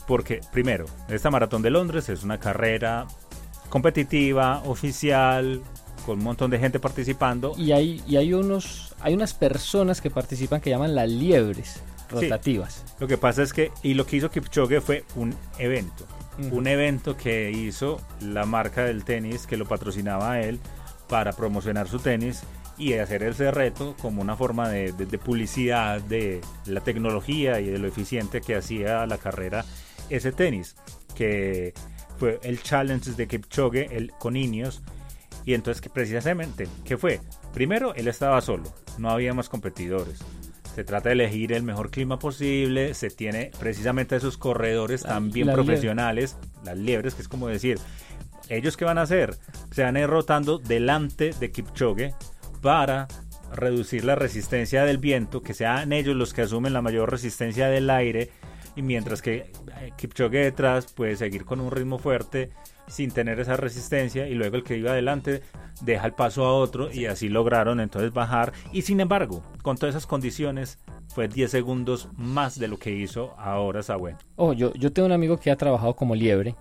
porque primero, esta Maratón de Londres es una carrera competitiva, oficial, con un montón de gente participando. Y hay unas personas que participan que llaman las liebres rotativas. Sí. Lo que pasa es que, y lo que hizo Kipchoge fue un evento. Un evento que hizo la marca del tenis que lo patrocinaba a él para promocionar su tenis y hacer ese reto como una forma de publicidad de la tecnología y de lo eficiente que hacía la carrera ese tenis, que fue el challenge de Kipchoge con Ineos. Y entonces, que precisamente, ¿qué fue? Primero, él estaba solo, no había más competidores. Se trata de elegir el mejor clima posible, se tiene precisamente esos corredores también profesionales, las liebres, que es como decir, ¿ellos qué van a hacer? Se van a ir rotando delante de Kipchoge para reducir la resistencia del viento, que sean ellos los que asumen la mayor resistencia del aire, y mientras que Kipchoge detrás puede seguir con un ritmo fuerte sin tener esa resistencia, y luego el que iba adelante deja el paso a otro, y así lograron entonces bajar. Y sin embargo, con todas esas condiciones, fue 10 segundos más de lo que hizo ahora Sawen. Yo tengo un amigo que ha trabajado como liebre,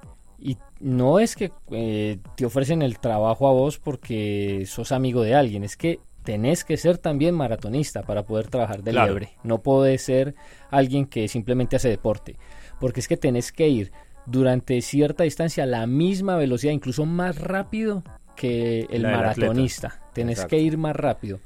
y no es que te ofrecen el trabajo a vos porque sos amigo de alguien, es que tenés que ser también maratonista para poder trabajar de liebre. No podés ser alguien que simplemente hace deporte, porque es que tenés que ir durante cierta distancia a la misma velocidad, incluso más rápido que el maratonista. Tenés que ir más rápido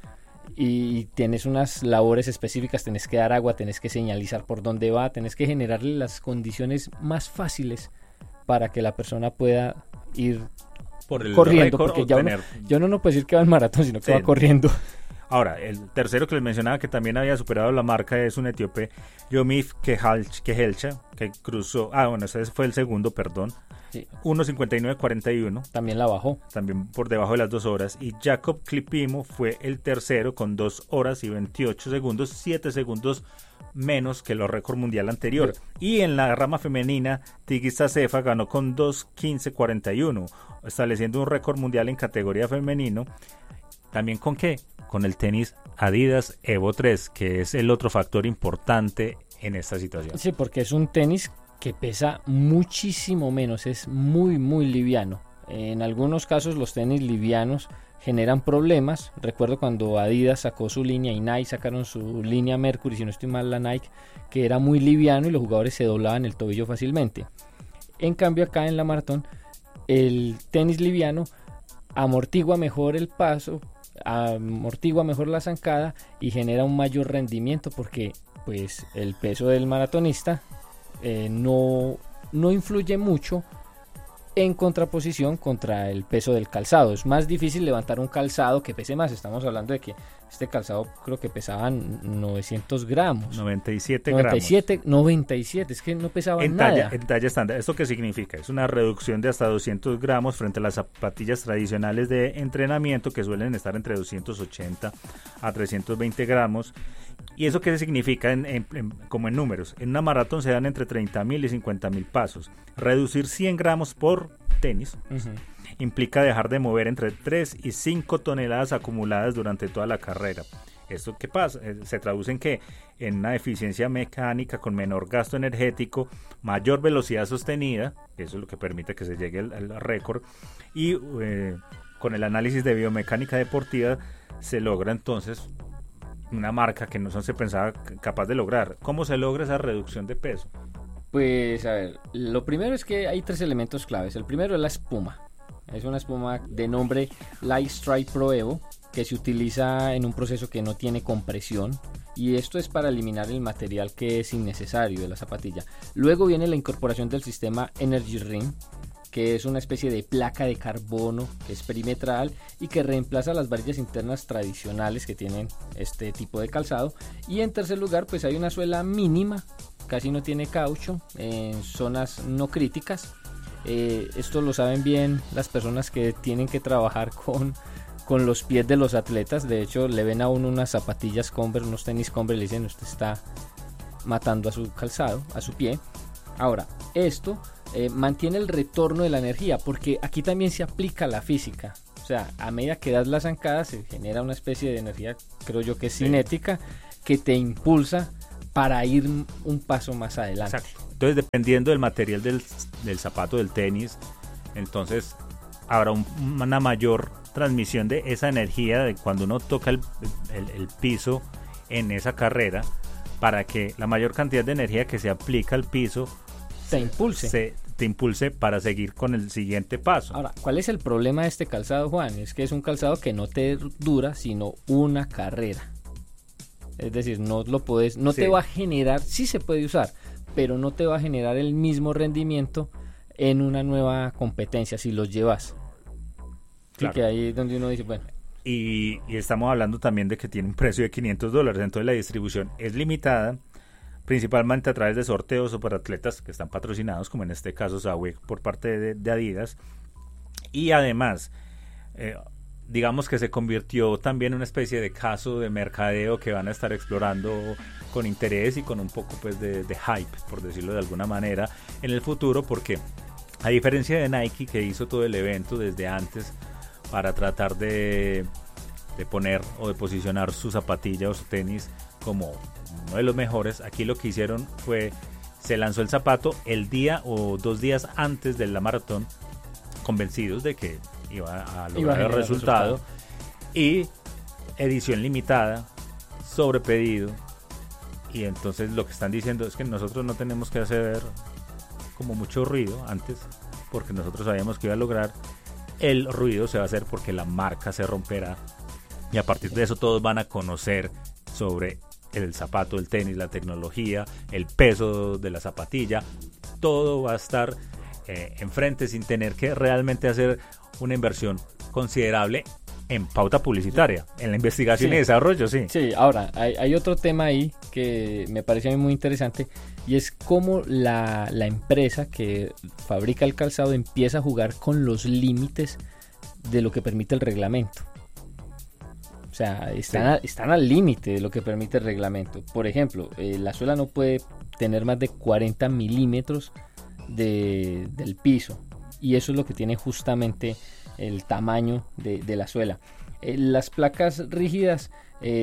y tienes unas labores específicas, tenés que dar agua, tenés que señalizar por dónde va, tenés que generarle las condiciones más fáciles para que la persona pueda ir corriendo, porque ya uno no puede decir que va en maratón, sino que va corriendo. Ahora, el tercero que les mencionaba que también había superado la marca es un etíope, Yomif Kehelcha, que cruzó, ese fue el segundo, perdón, sí. 1:59:41. También la bajó. También por debajo de las 2 horas. Y Jacob Klipimo fue el tercero con 2 horas y 28 segundos, 7 segundos menos que el récord mundial anterior. Y en la rama femenina, Tigista Sefa ganó con 2:15:41, estableciendo un récord mundial en categoría femenino. ¿También con qué? Con el tenis Adidas Evo 3, que es el otro factor importante en esta situación. Sí, porque es un tenis que pesa muchísimo menos, es muy muy liviano. En algunos casos los tenis livianos generan problemas. Recuerdo cuando Adidas sacó su línea y Nike sacaron su línea Mercury, si no estoy mal la Nike, que era muy liviano y los jugadores se doblaban el tobillo fácilmente. En cambio acá en la maratón el tenis liviano amortigua mejor el paso, amortigua mejor la zancada y genera un mayor rendimiento, porque pues el peso del maratonista no influye mucho en contraposición contra el peso del calzado. Es más difícil levantar un calzado que pese más. Estamos hablando de que este calzado creo que pesaba 900 gramos. 97 gramos. Es que no pesaba nada. En talla estándar. ¿Esto qué significa? Es una reducción de hasta 200 gramos frente a las zapatillas tradicionales de entrenamiento, que suelen estar entre 280 a 320 gramos. ¿Y eso qué significa como en números? En una maratón se dan entre 30.000 y 50.000 pasos. Reducir 100 gramos por tenis implica dejar de mover entre 3 y 5 toneladas acumuladas durante toda la carrera. ¿Esto qué pasa? Se traduce en que en una eficiencia mecánica con menor gasto energético, mayor velocidad sostenida, eso es lo que permite que se llegue al récord, y con el análisis de biomecánica deportiva se logra entonces una marca que no se pensaba capaz de lograr. ¿Cómo se logra esa reducción de peso? Pues a ver, lo primero es que hay 3 elementos claves. El primero es la espuma. Es una espuma de nombre Light Strike Pro Evo, que se utiliza en un proceso que no tiene compresión, y esto es para eliminar el material que es innecesario de la zapatilla. Luego viene la incorporación del sistema Energy Ring, que es una especie de placa de carbono que es perimetral y que reemplaza las varillas internas tradicionales que tienen este tipo de calzado. Y en tercer lugar, pues hay una suela mínima, casi no tiene caucho en zonas no críticas. Esto lo saben bien las personas que tienen que trabajar con los pies de los atletas. De hecho, le ven a uno unas zapatillas Converse, unos tenis Converse, le dicen: usted está matando a su calzado, a su pie. Ahora, esto mantiene el retorno de la energía, porque aquí también se aplica la física. O sea, a medida que das la zancada se genera una especie de energía, creo yo que es cinética, que te impulsa para ir un paso más adelante. Exacto. Entonces, dependiendo del material del zapato, del tenis, entonces habrá una mayor transmisión de esa energía de cuando uno toca el piso en esa carrera, para que la mayor cantidad de energía que se aplica al piso te impulse para seguir con el siguiente paso. Ahora, ¿cuál es el problema de este calzado, Juan? Es que es un calzado que no te dura sino una carrera. Es decir, no te va a generar, sí se puede usar, pero no te va a generar el mismo rendimiento en una nueva competencia si los llevas. Claro. Que ahí es donde uno dice, bueno. Y estamos hablando también de que tiene un precio de $500, entonces la distribución es limitada, principalmente a través de sorteos o por atletas que están patrocinados, como en este caso Sawe por parte de Adidas. Y además, digamos que se convirtió también en una especie de caso de mercadeo que van a estar explorando con interés y con un poco pues de hype, por decirlo de alguna manera, en el futuro, porque a diferencia de Nike, que hizo todo el evento desde antes para tratar de poner o de posicionar su zapatilla o su tenis como uno de los mejores, aquí lo que hicieron fue, se lanzó el zapato el día o 2 días antes de la maratón, convencidos de que iba a lograr el resultado, y edición limitada, sobre pedido, y entonces lo que están diciendo es que nosotros no tenemos que hacer como mucho ruido antes, porque nosotros sabíamos que iba a lograr. El ruido se va a hacer porque la marca se romperá, y a partir de eso todos van a conocer sobre el zapato, el tenis, la tecnología, el peso de la zapatilla. Todo va a estar enfrente sin tener que realmente hacer una inversión considerable en pauta publicitaria, en la investigación y desarrollo, sí. Sí, ahora, hay otro tema ahí que me parece a mí muy interesante, y es cómo la empresa que fabrica el calzado empieza a jugar con los límites de lo que permite el reglamento. O sea, están al límite de lo que permite el reglamento. Por ejemplo, la suela no puede tener más de 40 milímetros del piso, y eso es lo que tiene justamente el tamaño de la suela. Las placas rígidas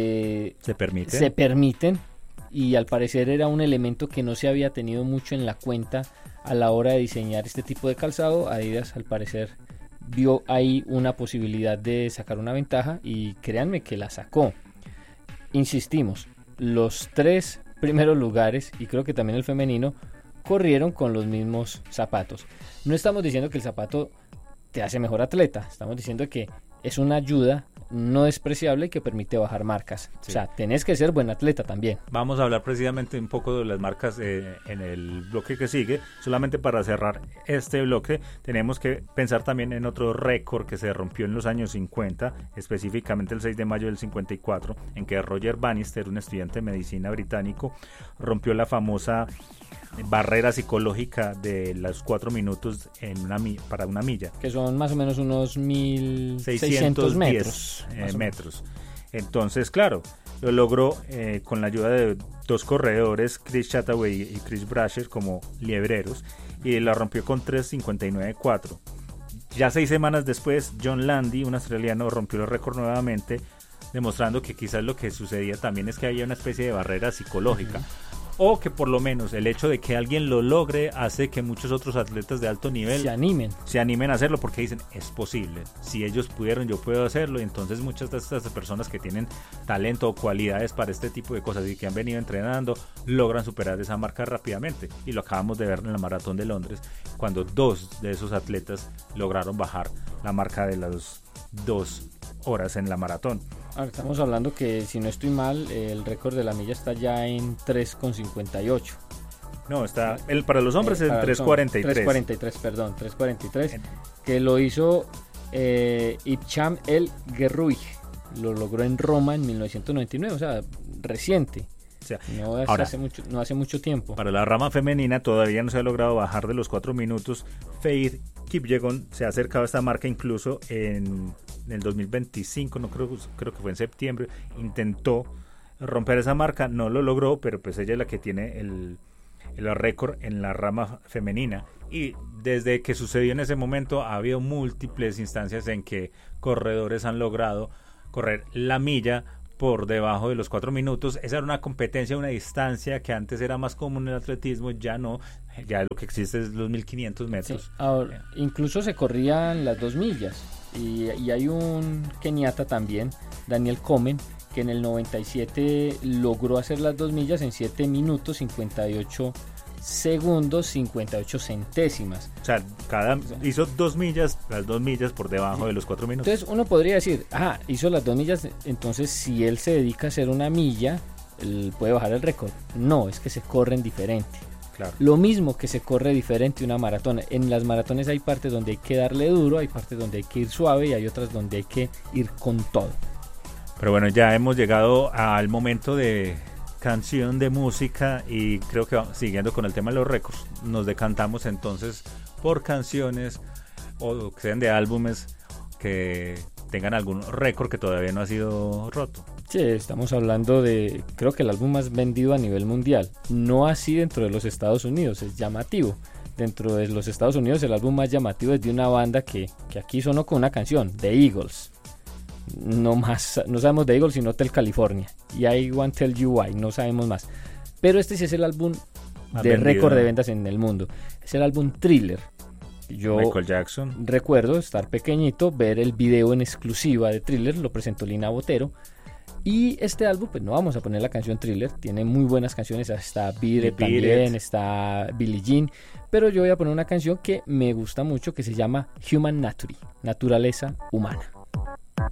se permiten, y al parecer era un elemento que no se había tenido mucho en la cuenta a la hora de diseñar este tipo de calzado. Adidas al parecer vio ahí una posibilidad de sacar una ventaja, y créanme que la sacó. Insistimos, los 3 primeros lugares, y creo que también el femenino, corrieron con los mismos zapatos. No estamos diciendo que el zapato te hace mejor atleta, estamos diciendo que es una ayuda no despreciable que permite bajar marcas. Sí. O sea, tenés que ser buen atleta también. Vamos a hablar precisamente un poco de las marcas en el bloque que sigue. Solamente para cerrar este bloque, tenemos que pensar también en otro récord que se rompió en los años 50, específicamente el 6 de mayo del 54, en que Roger Bannister, un estudiante de medicina británico, rompió la famosa barrera psicológica de los 4 minutos para una milla, que son más o menos unos 1600 metros. Entonces, claro, lo logró con la ayuda de 2 corredores, Chris Chataway y Chris Brasher, como liebreros, y la rompió con 3:59.4. Ya 6 semanas después, John Landy, un australiano, rompió el récord nuevamente, demostrando que quizás lo que sucedía también es que había una especie de barrera psicológica. O que por lo menos el hecho de que alguien lo logre hace que muchos otros atletas de alto nivel se animen a hacerlo, porque dicen, es posible, si ellos pudieron, yo puedo hacerlo. Y entonces muchas de estas personas que tienen talento o cualidades para este tipo de cosas y que han venido entrenando, logran superar esa marca rápidamente. Y lo acabamos de ver en la Maratón de Londres, cuando 2 de esos atletas lograron bajar la marca de las 2 horas en la maratón. Ahora estamos hablando que, si no estoy mal, el récord de la milla está ya en 3:58. No, para los hombres es 3:43. 3:43, que lo hizo Ibcham El Guerrouj. Lo logró en Roma en 1999, o sea, reciente. O sea, no hace mucho tiempo. Para la rama femenina todavía no se ha logrado bajar de los 4 minutos. Faith Kipyegon se ha acercado a esta marca incluso en el 2025, no creo que fue en septiembre, intentó romper esa marca, no lo logró, pero pues ella es la que tiene el récord en la rama femenina. Y desde que sucedió en ese momento ha habido múltiples instancias en que corredores han logrado correr la milla por debajo de los 4 minutos. Esa era una competencia, una distancia que antes era más común en el atletismo, ya no, ya lo que existe es los 1500 metros. Sí, ahora, incluso se corrían las 2 millas y hay un keniata también, Daniel Komen, que en el 97 logró hacer las 2 millas en 7 minutos 58 segundos 58 centésimas. O sea, hizo 2 millas, las 2 millas por debajo de los 4 minutos. Entonces uno podría decir, hizo las 2 millas, entonces si él se dedica a hacer una milla, él puede bajar el récord. No, es que se corren diferente. Claro. Lo mismo que se corre diferente una maratón. En las maratones hay partes donde hay que darle duro, hay partes donde hay que ir suave y hay otras donde hay que ir con todo. Pero bueno, ya hemos llegado al momento de canción de música y creo que siguiendo con el tema de los récords, nos decantamos entonces por canciones o que sean de álbumes que tengan algún récord que todavía no ha sido roto. Sí, estamos hablando de, creo que el álbum más vendido a nivel mundial, no así dentro de los Estados Unidos, es llamativo. Dentro de los Estados Unidos el álbum más llamativo es de una banda que aquí sonó con una canción, The Eagles. No sabemos de Eagles sino Hotel California y I Won't Tell You Why, no sabemos más, pero este sí es el álbum de récord de ventas en el mundo, es el álbum Thriller. Yo Michael Jackson. recuerdo estar pequeñito, ver el video en exclusiva de Thriller, lo presentó Lina Botero. Y este álbum, pues no vamos a poner la canción Thriller, tiene muy buenas canciones, está Beat It también, está Billie Jean, pero yo voy a poner una canción que me gusta mucho que se llama Human Nature, naturaleza humana.